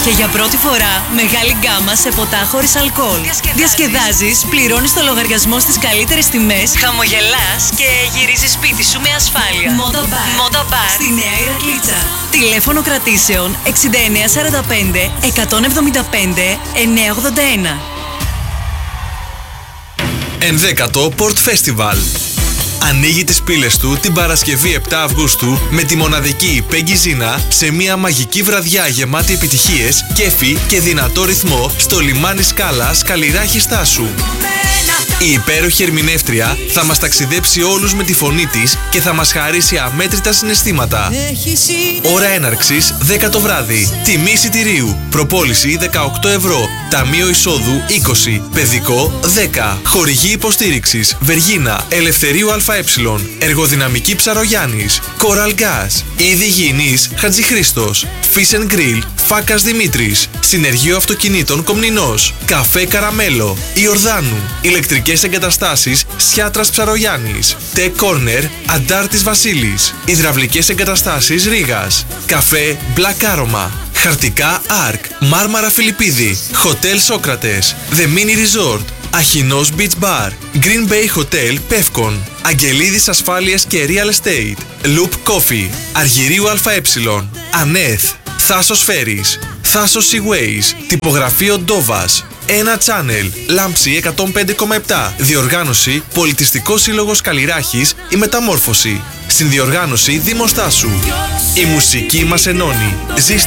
Και για πρώτη φορά, μεγάλη γκάμα σε ποτά χωρίς αλκοόλ. Διασκεδάζεις, πληρώνεις το λογαριασμό στις καλύτερες τιμές, χαμογελάς και γυρίζεις σπίτι σου με ασφάλεια. Moda Bar στη Νέα Ηρακλήτσα. Τηλέφωνο κρατήσεων 6945 175 981. 11ο Port Festival. Ανοίγει τις πύλες του την Παρασκευή 7 Αυγούστου με τη μοναδική Peggy Zina σε μια μαγική βραδιά γεμάτη επιτυχίες, κέφι και δυνατό ρυθμό στο λιμάνι Σκάλας Καλλιράχη Στάσου. Η υπέροχη ερμηνεύτρια θα μας ταξιδέψει όλους με τη φωνή της και θα μας χαρίσει αμέτρητα συναισθήματα. Ώρα έναρξης 10 το βράδυ. Τιμή εισιτηρίου. Προπόληση 18 ευρώ. Ταμείο εισόδου 20. Παιδικό 10. Χορηγή υποστήριξης Βεργίνα, Ελευθερίου ΑΕ, Εργοδυναμική Ψαρογιάννης, Coral Gas, Είδη Γηινής Χατζηχρήστος, Fish and Grill Φάκας Δημήτρης, Συνεργείο Αυτοκινήτων Κομνηνός, Καφέ Καραμέλο, Ιορδάνου, Ηλεκτρικές εγκαταστάσεις Σιάτρας Ψαρογιάννης, Tech Corner Αντάρτης Βασίλης, Υδραυλικές εγκαταστάσεις Ρήγας, Καφέ Black Άρωμα, Χαρτικά Arc, Μάρμαρα Φιλιππίδη, Hotel Σόκρατες, The Mini Resort, Αχινός Beach Bar, Green Bay Hotel Πεύκον, Αγγελίδης Ασφάλειας και Real Estate, Loop Coffee, Αργυρίου ΑΕ, Ανέθ, Θάσος Φέρις, Θάσος Seaways, Τυπογραφείο Ντόβας, Ένα Channel, Λάμψη 105,7. Διοργάνωση Πολιτιστικός Σύλλογος Καλλιράχης, η Μεταμόρφωση. Συνδιοργάνωση Δήμος Στάσου. Η μουσική μας ενώνει.